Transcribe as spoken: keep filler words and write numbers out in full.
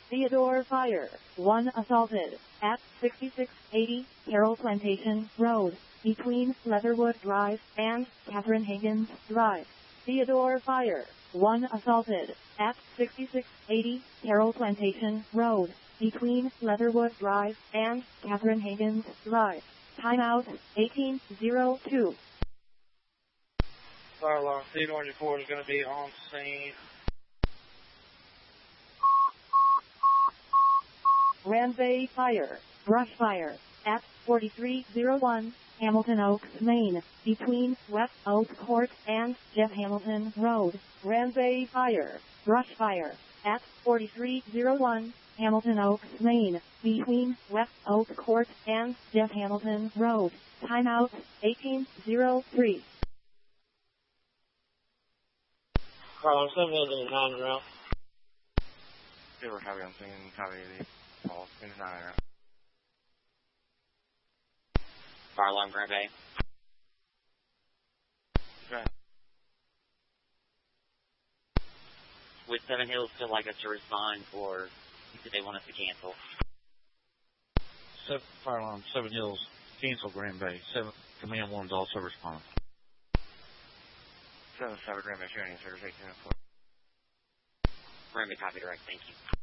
Theodore Fire. one assaulted at sixty-six eighty Carroll Plantation Road, between Leatherwood Drive and Catherine Higgins Drive. Theodore Fire. one assaulted at sixty-six eighty Carroll Plantation Road, between Leatherwood Drive and Catherine Higgins Drive. Timeout eighteen oh two. Fire alarm, Theodore four is going to be on scene. Ranbay Fire. Brush fire at forty-three oh one Hamilton Oaks, Maine, between West Oak Court and Jeff Hamilton Road. Ranbay Fire. Brush fire at forty-three oh one Hamilton Oaks, Maine, between West Oak Court and Jeff Hamilton Road. Timeout eighteen oh three. Carlos, seven is nine around. They were heavy on scene, heavy eighty. All in nine around. Fire alarm, Grand Bay. Okay. Would Seven Hills still like us to respond, or do they want us to cancel? Seven, fire alarm, Seven Hills, cancel Grand Bay. Seven, Command one is also respond. Seven, seven, Grand Bay, shooting, service eighteen oh four. Grand Bay, copy direct, thank you.